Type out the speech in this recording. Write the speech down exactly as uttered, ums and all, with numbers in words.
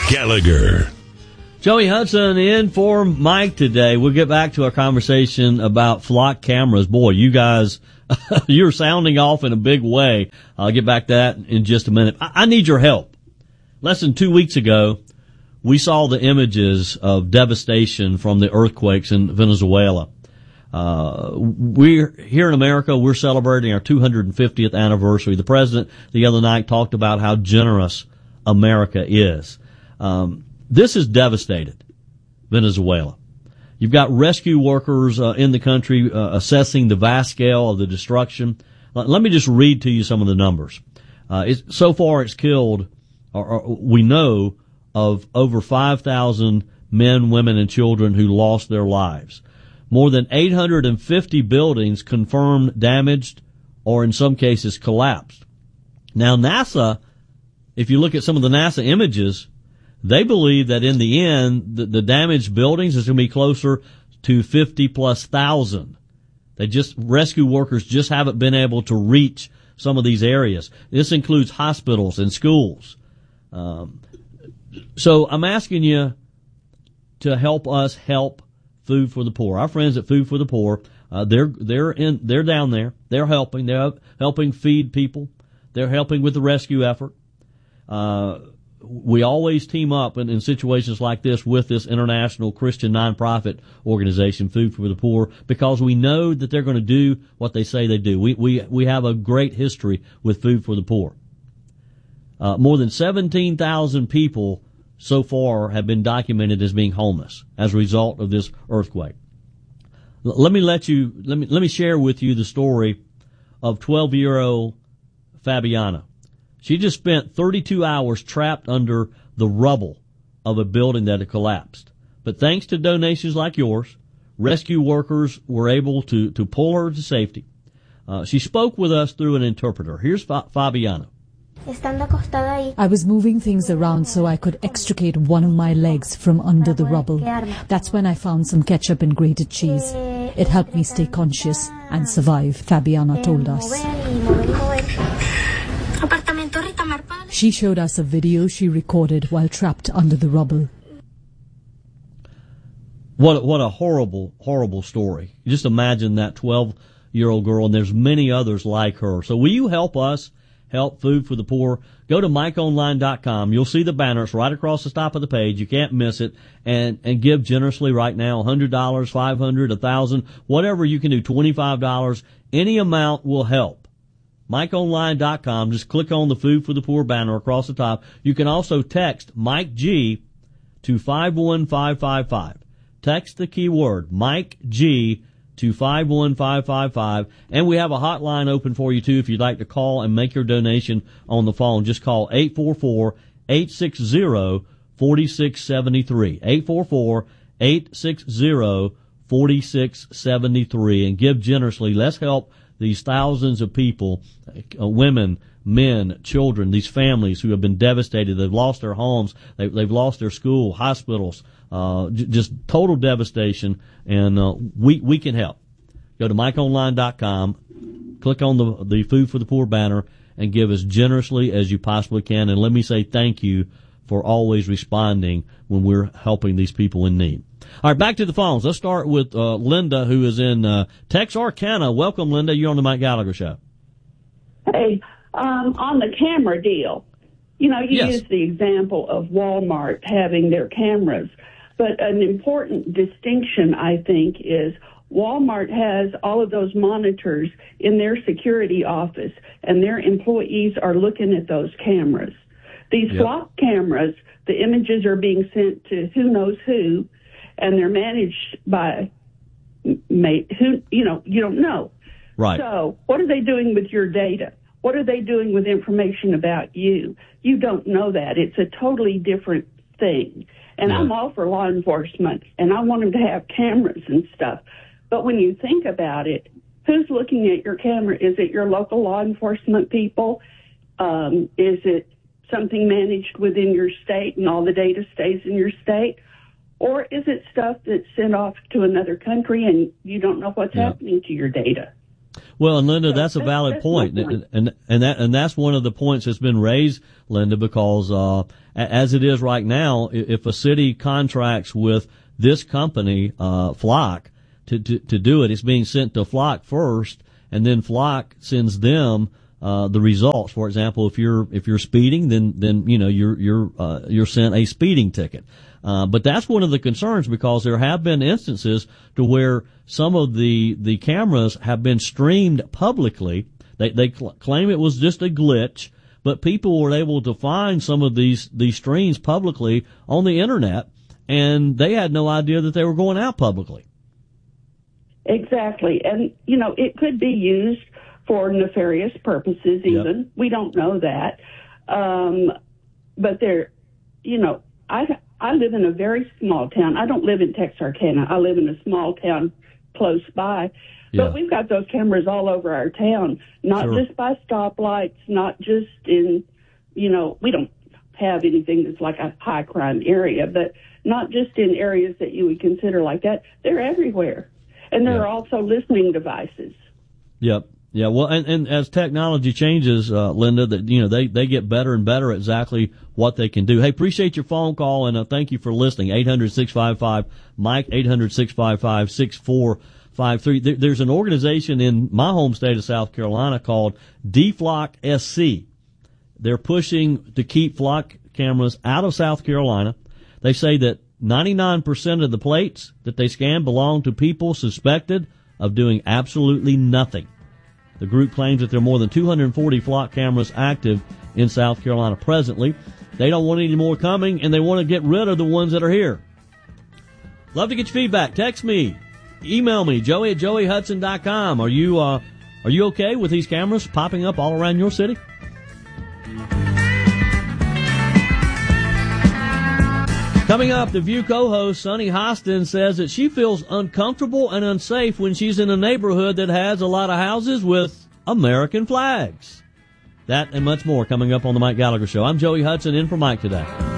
Gallagher. Joey Hudson in for Mike today. We'll get back to our conversation about flock cameras. Boy, you guys, you're sounding off in a big way. I'll get back to that in just a minute. I, I need your help. Less than two weeks ago, we saw the images of devastation from the earthquakes in Venezuela. Uh, we're here in America, we're celebrating our two hundred fiftieth anniversary. The president the other night talked about how generous America is. Um, this has devastated Venezuela. You've got rescue workers uh, in the country uh, assessing the vast scale of the destruction. Let me just read to you some of the numbers. Uh, it's, so far it's killed, or, or we know, of over five thousand men, women, and children who lost their lives. More than eight hundred fifty buildings confirmed damaged or in some cases collapsed. Now NASA, if you look at some of the NASA images, they believe that in the end, the, the damaged buildings is going to be closer to fifty plus thousand. They just, rescue workers just haven't been able to reach some of these areas. This includes hospitals and schools. Um, so I'm asking you to help us help Food for the Poor. Our friends at Food for the Poor, uh, they're, they're in, they're down there. They're helping. They're helping feed people. They're helping with the rescue effort. Uh, we always team up in, in situations like this with this international Christian nonprofit organization, Food for the Poor, because we know that they're going to do what they say they do. We, we, we have a great history with Food for the Poor. Uh, more than seventeen thousand people so far have been documented as being homeless as a result of this earthquake. L- let me let you, let me, let me share with you the story of twelve-year-old Fabiana. She just spent thirty-two hours trapped under the rubble of a building that had collapsed. But thanks to donations like yours, rescue workers were able to, to pull her to safety. Uh, she spoke with us through an interpreter. Here's Fa- Fabiana. I was moving things around so I could extricate one of my legs from under the rubble. That's when I found some ketchup and grated cheese. It helped me stay conscious and survive, Fabiana told us. She showed us a video she recorded while trapped under the rubble. What what a horrible, horrible story. Just imagine that twelve-year-old girl, and there's many others like her. So will you help us help Food for the Poor? Go to mike online dot com. You'll see the banner. It's right across the top of the page. You can't miss it. And, and give generously right now, one hundred dollars, five hundred dollars, one thousand dollars, whatever you can do, twenty-five dollars. Any amount will help. mike online dot com. Just click on the Food for the Poor banner across the top. You can also text Mike G to five one five five five. Text the keyword Mike G to five one five five five. And we have a hotline open for you, too, if you'd like to call and make your donation on the phone. Just call eight four four, eight six zero, four six seven three. eight four four, eight six zero, four six seven three. And give generously. Let's help these thousands of people, uh, women, men, children, these families who have been devastated. They've lost their homes. They, they've lost their school, hospitals, uh, j- just total devastation. And, uh, we, we can help. Go to mike online dot com, click on the, the Food for the Poor banner, and give as generously as you possibly can. And let me say thank you for always responding when we're helping these people in need. All right, back to the phones. Let's start with uh, Linda, who is in uh, Texarkana. Welcome, Linda. You're on the Mike Gallagher Show. Hey, um, on the camera deal, you know, you yes. use the example of Walmart having their cameras, but an important distinction, I think, is Walmart has all of those monitors in their security office, and their employees are looking at those cameras. These yep. flock cameras, the images are being sent to who knows who, and they're managed by mate who you know you don't know. Right. So what are they doing with your data? What are they doing with information about you? You don't know that. It's a totally different thing. And yeah. I'm all for law enforcement, and I want them to have cameras and stuff. But when you think about it, who's looking at your camera? Is it your local law enforcement people? Um, is it something managed within your state and all the data stays in your state? Or is it stuff that's sent off to another country and you don't know what's yeah. happening to your data? Well, and Linda, So that's a valid that's point. my point. And, and, and that, and that's one of the points that's been raised, Linda, because, uh, as it is right now, if a city contracts with this company, uh, Flock, to, to, to do it, it's being sent to Flock first, and then Flock sends them, uh, the results. For example, if you're, if you're speeding, then, then, you know, you're, you're, uh, you're sent a speeding ticket. Uh, but that's one of the concerns, because there have been instances to where some of the, the cameras have been streamed publicly. They, they cl- claim it was just a glitch, but people were able to find some of these, these streams publicly on the internet, and they had no idea that they were going out publicly. Exactly. And, you know, it could be used for nefarious purposes even. Yep. We don't know that. Um, but there, you know, I, I live in a very small town. I don't live in Texarkana. I live in a small town close by. Yeah. But we've got those cameras all over our town, not sure. just by stoplights, not just in, you know, we don't have anything that's like a high crime area, but not just in areas that you would consider like that. They're everywhere. And there yeah. are also listening devices. Yep. Yeah, well, and, and as technology changes, uh, Linda, that, you know, they, they get better and better at exactly what they can do. Hey, appreciate your phone call, and uh, thank you for listening. eight hundred, six five five, Mike, eight hundred, six five five, six four five three. There, there's an organization in my home state of South Carolina called D Flock S C. They're pushing to keep Flock cameras out of South Carolina. They say that ninety-nine percent of the plates that they scan belong to people suspected of doing absolutely nothing. The group claims that there are more than two hundred forty Flock cameras active in South Carolina presently. They don't want any more coming, and they want to get rid of the ones that are here. Love to get your feedback. Text me. Email me, joey at joey hudson dot com. Are you, uh, are you okay with these cameras popping up all around your city? Coming up, The View co-host Sunny Hostin says that she feels uncomfortable and unsafe when she's in a neighborhood that has a lot of houses with American flags. That and much more coming up on the Mike Gallagher Show. I'm Joey Hudson, in for Mike today.